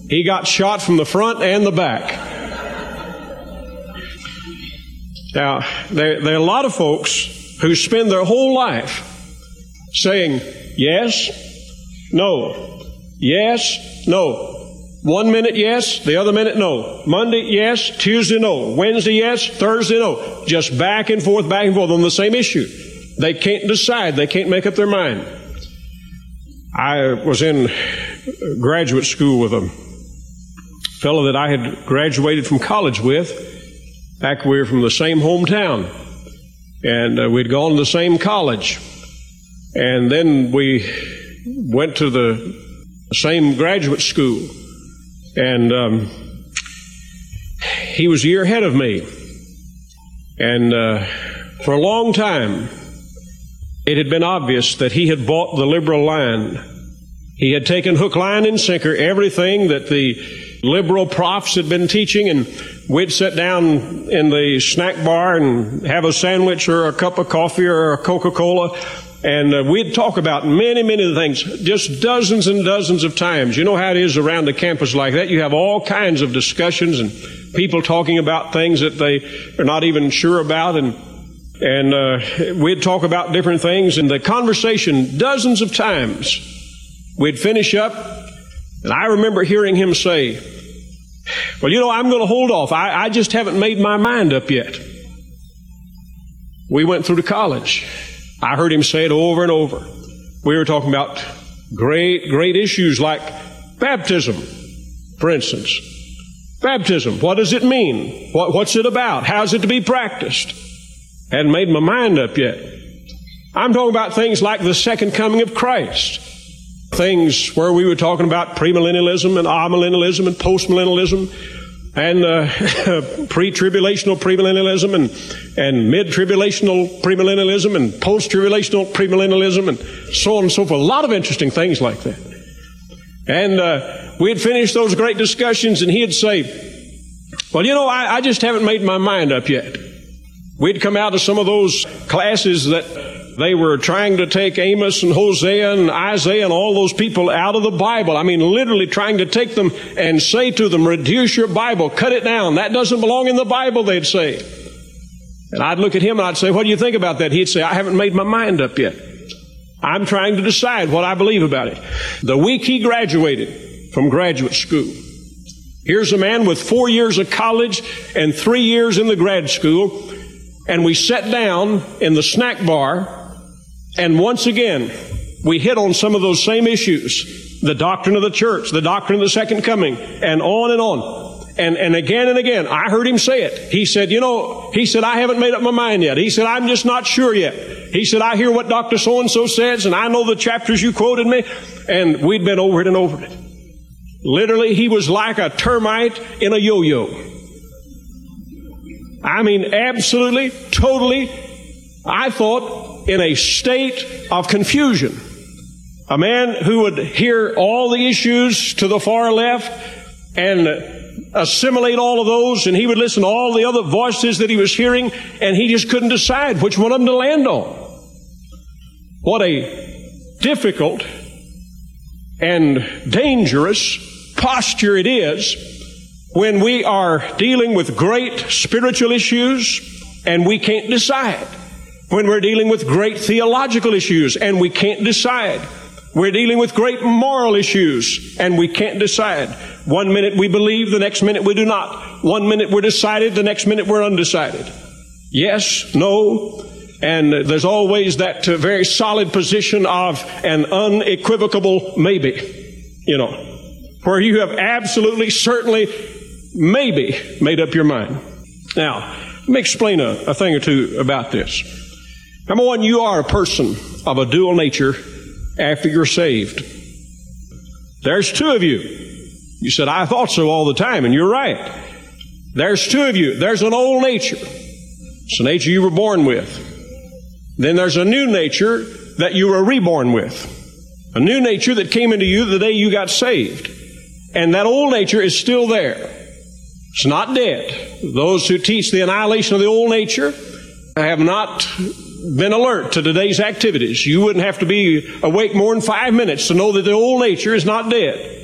He got shot from the front and the back. Now, there are a lot of folks who spend their whole life saying, yes, no, yes, no. 1 minute yes, the other minute no. Monday yes, Tuesday no. Wednesday yes, Thursday no. Just back and forth on the same issue. They can't decide. They can't make up their mind. I was in graduate school with a fellow that I had graduated from college with. Back we were from the same hometown. And we'd gone to the same college. And then we went to the same graduate school. And he was a year ahead of me. And for a long time, it had been obvious that he had bought the liberal line. He had taken hook, line, and sinker everything that the liberal profs had been teaching, and we'd sit down in the snack bar and have a sandwich or a cup of coffee or a Coca-Cola, and we'd talk about many, many things, just dozens and dozens of times. You know how it is around the campus like that. You have all kinds of discussions and people talking about things that they are not even sure about, and we'd talk about different things, and the conversation dozens of times, we'd finish up, and I remember hearing him say, well, you know, I'm going to hold off. I just haven't made my mind up yet. We went through to college. I heard him say it over and over. We were talking about great, great issues like baptism, for instance. Baptism, what does it mean? What's it about? How's it to be practiced? Hadn't made my mind up yet. I'm talking about things like the second coming of Christ. Things where we were talking about premillennialism and amillennialism and postmillennialism and pre-tribulational premillennialism and mid-tribulational premillennialism and post-tribulational premillennialism and so on and so forth. A lot of interesting things like that. And we'd finish those great discussions, and he'd say, well, you know, I just haven't made my mind up yet. We'd come out of some of those classes that they were trying to take Amos and Hosea and Isaiah and all those people out of the Bible. I mean, literally trying to take them and say to them, reduce your Bible, cut it down. That doesn't belong in the Bible, they'd say. And I'd look at him and I'd say, what do you think about that? He'd say, I haven't made my mind up yet. I'm trying to decide what I believe about it. The week he graduated from graduate school, here's a man with 4 years of college and 3 years in the grad school, and we sat down in the snack bar, and once again, we hit on some of those same issues. The doctrine of the church, the doctrine of the second coming, and on and on. And again, I heard him say it. He said, you know, I haven't made up my mind yet. He said, I'm just not sure yet. He said, I hear what Dr. So-and-so says, and I know the chapters you quoted me, and we'd been over it and over it. Literally, he was like a termite in a yo-yo. I mean, absolutely, totally, I thought, in a state of confusion. A man who would hear all the issues to the far left and assimilate all of those, and he would listen to all the other voices that he was hearing, and he just couldn't decide which one of them to land on. What a difficult and dangerous posture it is when we are dealing with great spiritual issues and we can't decide. When we're dealing with great theological issues and we can't decide. We're dealing with great moral issues and we can't decide. 1 minute we believe, the next minute we do not. 1 minute we're decided, the next minute we're undecided. Yes, no, and there's always that very solid position of an unequivocal maybe, you know, where you have absolutely, certainly, maybe made up your mind. Now, let me explain a thing or two about this. Number one, you are a person of a dual nature after you're saved. There's two of you. You said, I thought so all the time, and you're right. There's two of you. There's an old nature. It's the nature you were born with. Then there's a new nature that you were reborn with. A new nature that came into you the day you got saved. And that old nature is still there. It's not dead. Those who teach the annihilation of the old nature have not been alert to today's activities. You wouldn't have to be awake more than 5 minutes to know that the old nature is not dead.